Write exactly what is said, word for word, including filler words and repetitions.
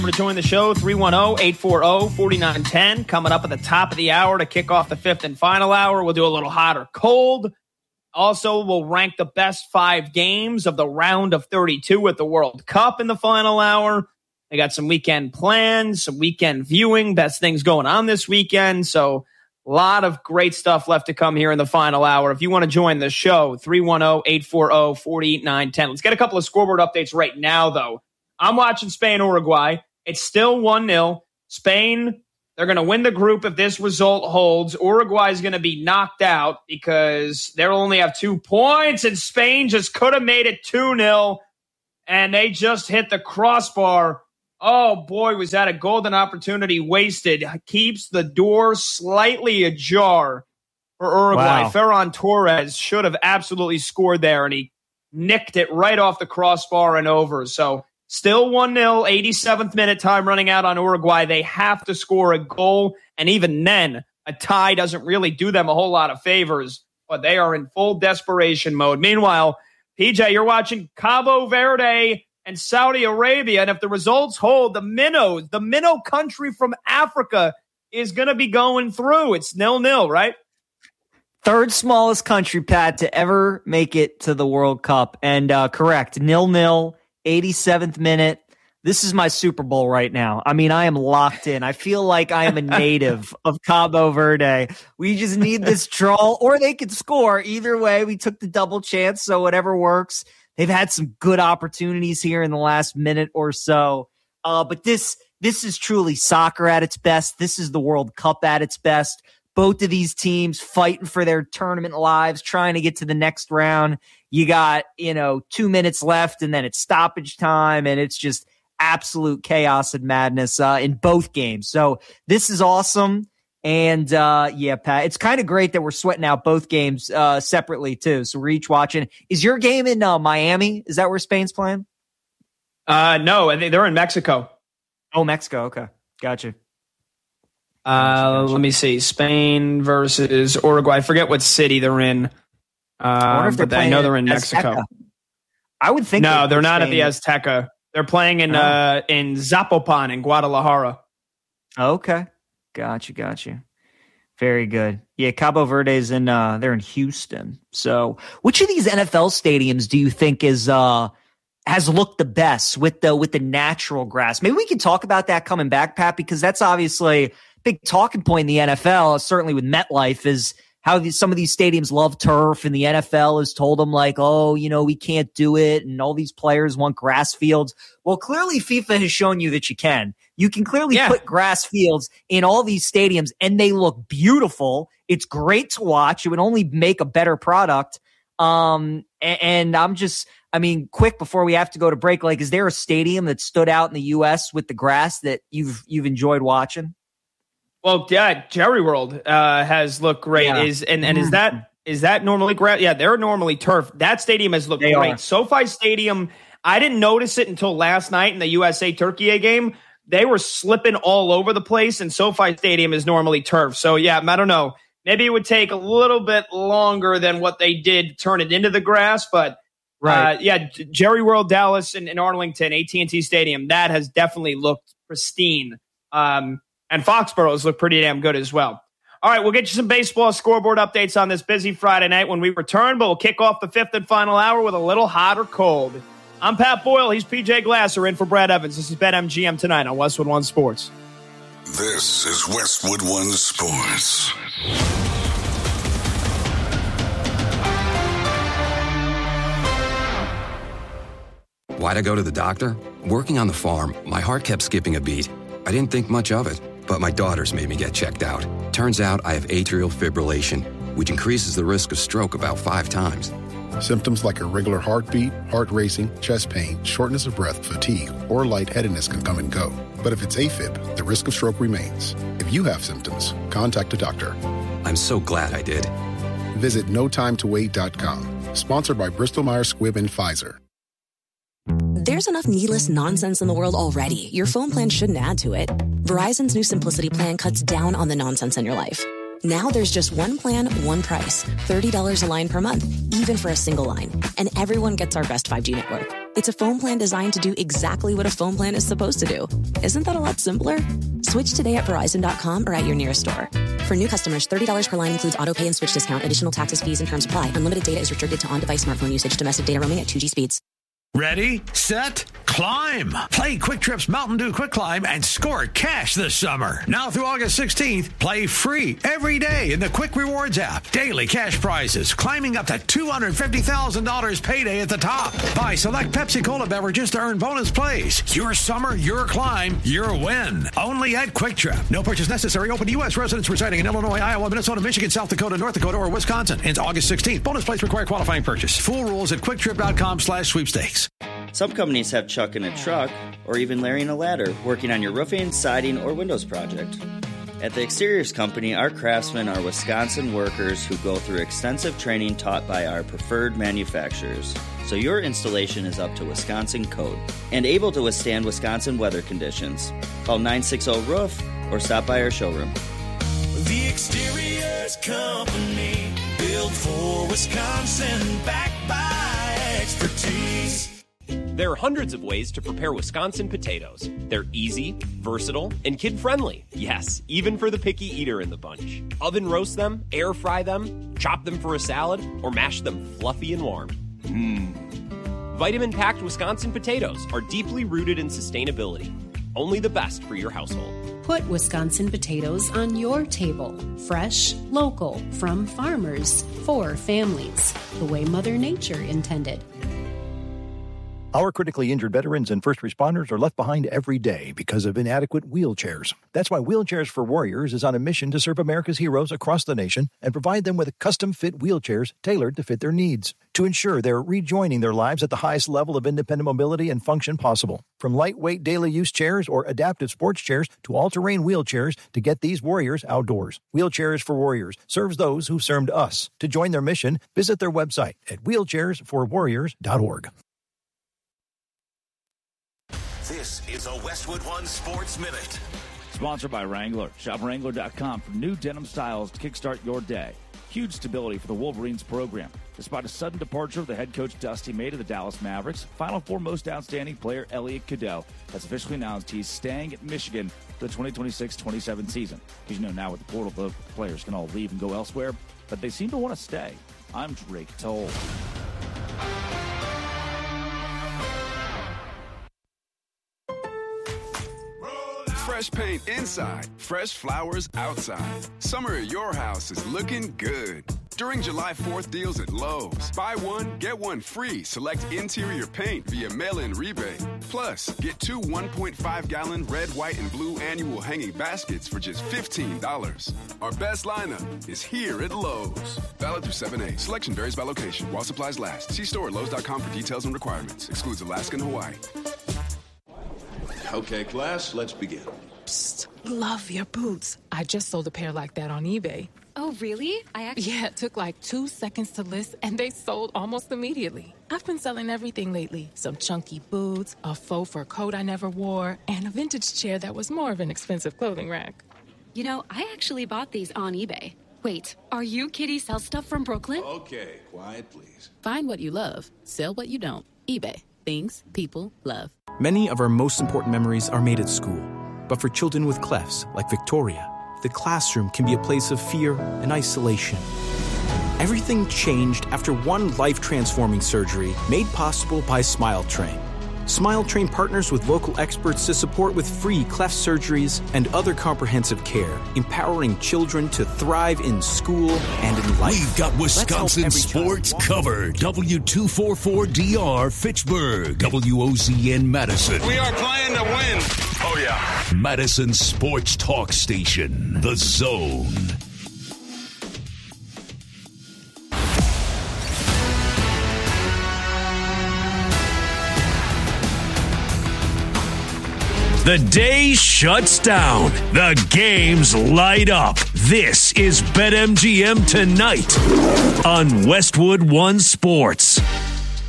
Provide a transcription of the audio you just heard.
To join the show, three one zero, eight four zero, four nine one zero. Coming up at the top of the hour to kick off the fifth and final hour. We'll do a little hot or cold. Also, we'll rank the best five games of the round of thirty-two at the World Cup in the final hour. I got some weekend plans, some weekend viewing, best things going on this weekend. So a lot of great stuff left to come here in the final hour. If you want to join the show, three one zero, eight four zero, four nine one zero. Let's get a couple of scoreboard updates right now, though. I'm watching Spain-Uruguay. It's still one nil. Spain, they're going to win the group if this result holds. Uruguay is going to be knocked out because they'll only have two points, and Spain just could have made it two nil, and they just hit the crossbar. Oh, boy, was that a golden opportunity wasted. Keeps the door slightly ajar for Uruguay. Wow. Ferran Torres should have absolutely scored there, and he nicked it right off the crossbar and over. So still one nil, eighty-seventh minute, time running out on Uruguay. They have to score a goal, and even then, a tie doesn't really do them a whole lot of favors, but they are in full desperation mode. Meanwhile, P J, you're watching Cabo Verde and Saudi Arabia, and if the results hold, the minnows, the minnow country from Africa, is going to be going through. It's nil-nil, right? Third smallest country, Pat, to ever make it to the World Cup. And uh, correct, nil-nil, eighty-seventh minute. This is my Super Bowl right now. I mean, I am locked in. I feel like I am a native of Cabo Verde. We just need this draw, or they could score. Either way, we took the double chance, so whatever works. They've had some good opportunities here in the last minute or so. Uh, but this this is truly soccer at its best. This is the World Cup at its best. Both of these teams fighting for their tournament lives, trying to get to the next round. You got, you know, two minutes left, and then it's stoppage time, and it's just absolute chaos and madness uh, in both games. So this is awesome. And, uh, yeah, Pat, it's kind of great that we're sweating out both games uh, separately, too. So we're each watching. Is your game in uh, Miami? Is that where Spain's playing? Uh, no, I think they're in Mexico. Oh, Mexico. Okay. Gotcha. Uh, let me see. Spain versus Uruguay. I forget what city they're in. Uh, I wonder if they're but I know they're in Mexico. Azteca. I would think. No, they're not Spain. at the Azteca. They're playing in Oh. uh, in Zapopan in Guadalajara. Okay. Gotcha, gotcha. Very good. Yeah, Cabo Verde's in uh they're in Houston. So which of these N F L stadiums do you think is uh has looked the best with the with the natural grass? Maybe we can talk about that coming back, Pat, because that's obviously a big talking point in the N F L, certainly with MetLife, is how these, some of these stadiums love turf, and the N F L has told them, like, oh, you know, we can't do it, and all these players want grass fields. Well, clearly FIFA has shown you that you can. You can clearly Yeah. put grass fields in all these stadiums, and they look beautiful. It's great to watch. It would only make a better product. Um, and, and I'm just, I mean, quick before we have to go to break, like, is there a stadium that stood out in the U S with the grass that you've you've enjoyed watching? Well, yeah, Jerry World uh, has looked great. Yeah. Is and, and is that is that normally grass? Yeah, they're normally turf. That stadium has looked They great. are. SoFi Stadium, I didn't notice it until last night in the U S A Turkey game. They were slipping all over the place, and SoFi Stadium is normally turf. So, yeah, I don't know. Maybe it would take a little bit longer than what they did to turn it into the grass. But, Right. uh, yeah, J- Jerry World, Dallas, and, and Arlington, A T and T Stadium, that has definitely looked pristine. Um, and Foxborough's look pretty damn good as well. All right, we'll get you some baseball scoreboard updates on this busy Friday night when we return, but we'll kick off the fifth and final hour with a little hot or cold. I'm Pat Boyle. He's P J Glasser in for Brad Evans. This is BetMGM tonight on Westwood One Sports. This is Westwood One Sports. Why'd I go to the doctor? Working on the farm, my heart kept skipping a beat. I didn't think much of it, but my daughters made me get checked out. Turns out I have atrial fibrillation, which increases the risk of stroke about five times. Symptoms like irregular heartbeat, heart racing, chest pain, shortness of breath, fatigue, or lightheadedness can come and go. But if it's AFib, the risk of stroke remains. If you have symptoms, contact a doctor. I'm so glad I did. Visit no time to wait dot com. Sponsored by Bristol Myers Squibb and Pfizer. There's enough needless nonsense in the world already. Your phone plan shouldn't add to it. Verizon's new Simplicity plan cuts down on the nonsense in your life. Now there's just one plan, one price. thirty dollars a line per month, even for a single line. And everyone gets our best five G network. It's a phone plan designed to do exactly what a phone plan is supposed to do. Isn't that a lot simpler? Switch today at Verizon dot com or at your nearest store. For new customers, thirty dollars per line includes auto pay and switch discount. Additional taxes, fees, and terms apply. Unlimited data is restricted to on-device smartphone usage. Domestic data roaming at two G speeds. Ready, set, climb. Play Quick Trip's Mountain Dew Quick Climb and score cash this summer. Now through August sixteenth, play free every day in the Quick Rewards app. Daily cash prizes, climbing up to two hundred fifty thousand dollars payday at the top. Buy select Pepsi Cola beverages to earn bonus plays. Your summer, your climb, your win. Only at Quick Trip. No purchase necessary. Open to U S residents residing in Illinois, Iowa, Minnesota, Michigan, South Dakota, North Dakota, or Wisconsin. Ends August sixteenth. Bonus plays require qualifying purchase. Full rules at quick trip dot com slash sweepstakes. Some companies have Chuck in a truck, or even Larry in a ladder, working on your roofing, siding, or windows project. At the Exteriors Company, our craftsmen are Wisconsin workers who go through extensive training taught by our preferred manufacturers, so your installation is up to Wisconsin code and able to withstand Wisconsin weather conditions. Call nine six zero roof or stop by our showroom. The Exteriors Company, built for Wisconsin, backed by expertise. There are hundreds of ways to prepare Wisconsin potatoes. They're easy, versatile, and kid-friendly. Yes, even for the picky eater in the bunch. Oven roast them, air fry them, chop them for a salad, or mash them fluffy and warm. Mmm. Vitamin-packed Wisconsin potatoes are deeply rooted in sustainability. Only the best for your household. Put Wisconsin potatoes on your table. Fresh, local, from farmers, for families. The way Mother Nature intended. Our critically injured veterans and first responders are left behind every day because of inadequate wheelchairs. That's why Wheelchairs for Warriors is on a mission to serve America's heroes across the nation and provide them with custom-fit wheelchairs tailored to fit their needs to ensure they're rejoining their lives at the highest level of independent mobility and function possible. From lightweight daily use chairs or adaptive sports chairs to all-terrain wheelchairs to get these warriors outdoors. Wheelchairs for Warriors serves those who served us. To join their mission, visit their website at wheelchairs for warriors dot org. This is a Westwood One Sports Minute. Sponsored by Wrangler. Shop Wrangler dot com for new denim styles to kickstart your day. Huge stability for the Wolverines program. Despite a sudden departure of the head coach Dusty May to the Dallas Mavericks, Final Four most outstanding player Elliot Cadeau has officially announced he's staying at Michigan for the twenty twenty-six twenty-seven season. As you know, now with the portal, the players can all leave and go elsewhere, but they seem to want to stay. I'm Drake Toll. Fresh paint inside, fresh flowers outside. Summer at your house is looking good. During July fourth deals at Lowe's, buy one, get one free. Select interior paint via mail-in rebate. Plus, get two one point five gallon red, white, and blue annual hanging baskets for just fifteen dollars. Our best lineup is here at Lowe's. Valid through seven eight. Selection varies by location while supplies last. See store at Lowe's dot com for details and requirements. Excludes Alaska and Hawaii. Okay, class, let's begin. Psst, love your boots. I just sold a pair like that on eBay. Oh, really? I actually... Yeah, it took like two seconds to list, and they sold almost immediately. I've been selling everything lately. Some chunky boots, a faux fur coat I never wore, and a vintage chair that was more of an expensive clothing rack. You know, I actually bought these on eBay. Wait, are you Kitty Sell Stuff from Brooklyn? Okay, quiet, please. Find what you love. Sell what you don't. eBay. Things people love. Many of our most important memories are made at school. But for children with clefts, like Victoria, the classroom can be a place of fear and isolation. Everything changed after one life-transforming surgery made possible by SmileTrain. SmileTrain partners with local experts to support with free cleft surgeries and other comprehensive care, empowering children to thrive in school and in life. We've got Wisconsin sports covered. W two forty-four D R Fitchburg, W O Z N Madison. We are playing to win. Oh, yeah. Madison Sports Talk Station, The Zone. The day shuts down. The games light up. This is BetMGM Tonight on Westwood One Sports.